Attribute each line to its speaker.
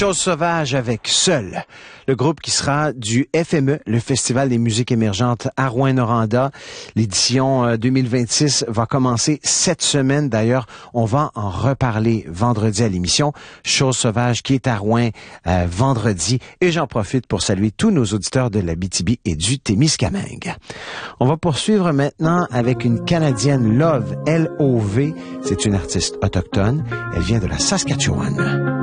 Speaker 1: Chose sauvage avec Seul, le groupe qui sera du FME, le Festival des musiques émergentes à Rouyn-Noranda. L'édition 2026 va commencer cette semaine. D'ailleurs, on va en reparler vendredi à l'émission. Chose sauvage qui est à Rouyn vendredi. Et j'en profite pour saluer tous nos auditeurs de l'Abitibi et du Témiscamingue. On va poursuivre maintenant avec une Canadienne, Love, L-O-V. C'est une artiste autochtone. Elle vient de la Saskatchewan.